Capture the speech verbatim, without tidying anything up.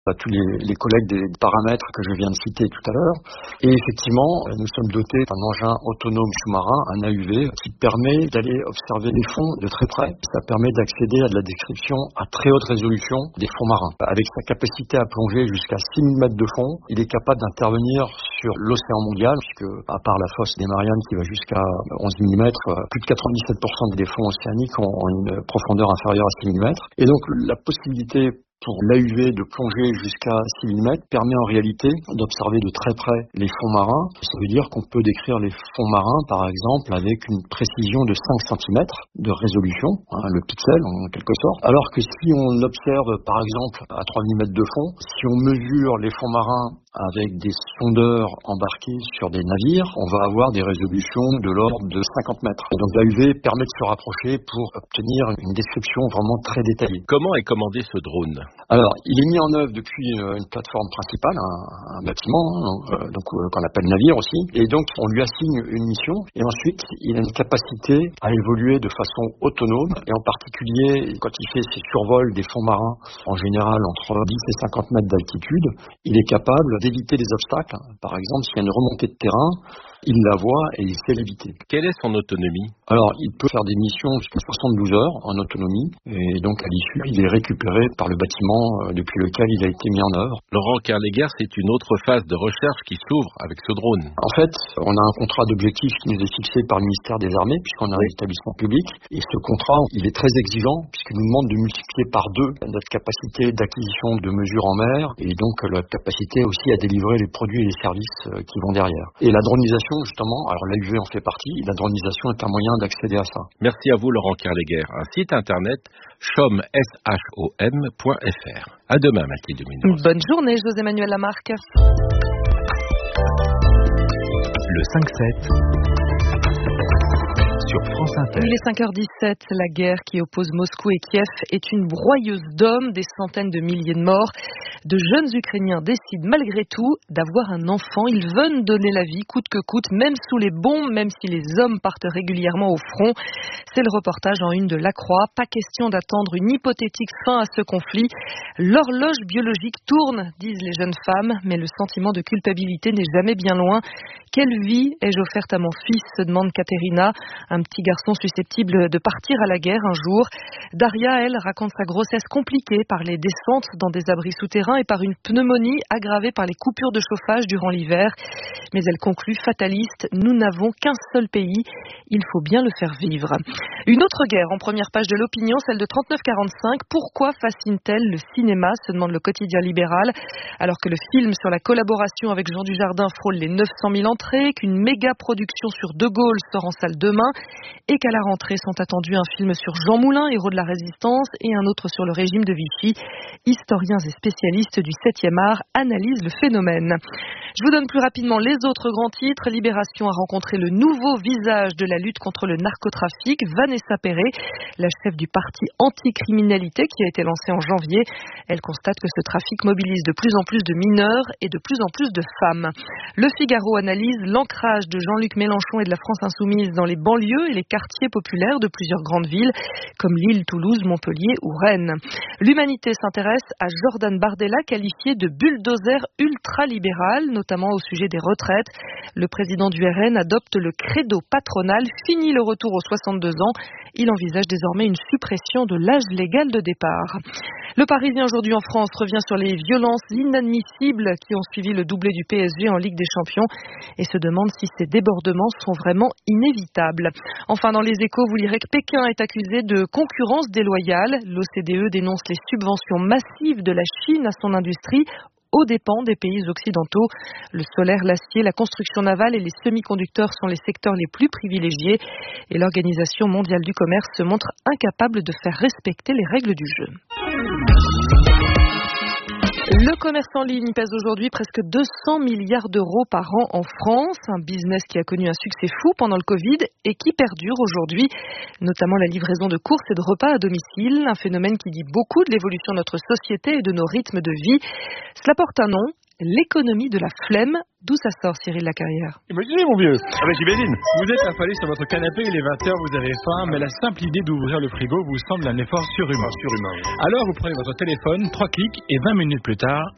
à tous les, les collègues des paramètres que je viens de citer tout à l'heure. Et effectivement, nous sommes dotés d'un engin autonome sous-marin, un A U V, qui permet d'aller observer les fonds de très près. Ça permet d'accéder à de la description à très haute résolution des fonds marins. Avec sa capacité à plonger jusqu'à six mille mètres de fond, il est capable d'intervenir sur l'océan mondial, puisque à part la fosse des Mariannes qui va jusqu'à onze millimètres, plus de quatre-vingt-dix-sept pour cent des fonds océaniques ont une profondeur inférieure à six millimètres. Et donc la possibilité pour l'A U V de plonger jusqu'à six millimètres permet en réalité d'observer de très près les fonds marins. Ça veut dire qu'on peut décrire les fonds marins, par exemple, avec une précision de cinq centimètres de résolution, hein, le pixel en quelque sorte. Alors que si on observe, par exemple, à trois millimètres de fond, si on mesure les fonds marins avec des sondeurs embarqués sur des navires, on va avoir des résolutions de l'ordre de cinquante mètres. Et donc l'A U V permet de se rapprocher pour obtenir une description vraiment très détaillée. Comment est commandé ce drone ? Alors, il est mis en œuvre depuis une, une plateforme principale, un, un bâtiment, hein, donc euh, qu'on appelle navire aussi. Et donc, on lui assigne une mission. Et ensuite, il a une capacité à évoluer de façon autonome. Et en particulier, quand il fait ses survols des fonds marins, en général entre dix et cinquante mètres d'altitude, il est capable d'éviter les obstacles. Par exemple, s'il y a une remontée de terrain, il la voit et il sait l'éviter. Quelle est son autonomie ? Alors, il peut faire des missions jusqu'à soixante-douze heures en autonomie. Et donc, à l'issue, il est récupéré par le bâtiment depuis lequel il a été mis en œuvre. Laurent Kerléguer, c'est une autre phase de recherche qui s'ouvre avec ce drone. En fait, on a un contrat d'objectif qui nous est fixé par le ministère des Armées, puisqu'on a un établissement public. Et ce contrat, il est très exigeant, puisqu'il nous demande de multiplier par deux notre capacité d'acquisition de mesures en mer, et donc la capacité aussi à délivrer les produits et les services qui vont derrière. Et la dronisation, justement, alors l'A U V en fait partie, la dronisation est un moyen d'accéder à ça. Merci à vous, Laurent Kerléguer. Un site internet, chom point f r. À demain, Mathilde Munoz. Bonne journée, José-Manuel Lamarque. Le cinq sept sur France Inter. Il est cinq heures dix-sept. La guerre qui oppose Moscou et Kiev est une broyeuse d'hommes, des centaines de milliers de morts. De jeunes Ukrainiens décident malgré tout d'avoir un enfant. Ils veulent donner la vie coûte que coûte, même sous les bombes, même si les hommes partent régulièrement au front. C'est le reportage en une de La Croix. Pas question d'attendre une hypothétique fin à ce conflit. L'horloge biologique tourne, disent les jeunes femmes, mais le sentiment de culpabilité n'est jamais bien loin. Quelle vie ai-je offerte à mon fils, se demande Katerina, un petit garçon susceptible de partir à la guerre un jour. Daria, elle, raconte sa grossesse compliquée par les descentes dans des abris souterrains et par une pneumonie aggravée par les coupures de chauffage durant l'hiver. Mais elle conclut fataliste, nous n'avons qu'un seul pays, il faut bien le faire vivre. Une autre guerre en première page de l'opinion, celle de trente-neuf quarante-cinq. Pourquoi fascine-t-elle le cinéma, se demande le quotidien libéral, alors que le film sur la collaboration avec Jean Dujardin frôle les neuf cent mille entrées, qu'une méga production sur De Gaulle sort en salle demain, et qu'à la rentrée sont attendus un film sur Jean Moulin, héros de la Résistance, et un autre sur le régime de Vichy. Historiens et spécialistes du septième art analysent le phénomène. Je vous donne plus rapidement les autres grands titres. Libération a rencontré le nouveau visage de la lutte contre le narcotrafic, Vanessa Perret, la chef du parti anticriminalité qui a été lancé en janvier. Elle constate que ce trafic mobilise de plus en plus de mineurs et de plus en plus de femmes. Le Figaro analyse l'ancrage de Jean-Luc Mélenchon et de la France Insoumise dans les banlieues et les quartiers populaires de plusieurs grandes villes comme Lille, Toulouse, Montpellier ou Rennes. L'Humanité s'intéresse à Jordan Bardella, qualifié de bulldozer ultra-libéral, notamment au sujet des retraites. Le président du R N adopte le credo patronal, fini le retour aux soixante-deux ans. Il envisage désormais une suppression de l'âge légal de départ. Le Parisien aujourd'hui en France revient sur les violences inadmissibles qui ont suivi le doublé du P S G en Ligue des Champions et se demande si ces débordements sont vraiment inévitables. Enfin, dans les Échos, vous lirez que Pékin est accusé de concurrence déloyale. L'O C D E dénonce les subventions massives de la Chine à son industrie aux dépens des pays occidentaux. Le solaire, l'acier, la construction navale et les semi-conducteurs sont les secteurs les plus privilégiés et l'Organisation mondiale du commerce se montre incapable de faire respecter les règles du jeu. Le commerce en ligne pèse aujourd'hui presque deux cents milliards d'euros par an en France, un business qui a connu un succès fou pendant le Covid et qui perdure aujourd'hui, notamment la livraison de courses et de repas à domicile, un phénomène qui dit beaucoup de l'évolution de notre société et de nos rythmes de vie. Cela porte un nom, l'économie de la flemme. D'où ça sort, Cyril Lacarrière? Imaginez, mon vieux. Ah ben, j'imagine. Vous êtes affalé sur votre canapé, il est vingt heures, vous avez faim, mais la simple idée d'ouvrir le frigo vous semble un effort surhumain. surhumain oui. Alors, vous prenez votre téléphone, trois clics, et vingt minutes plus tard,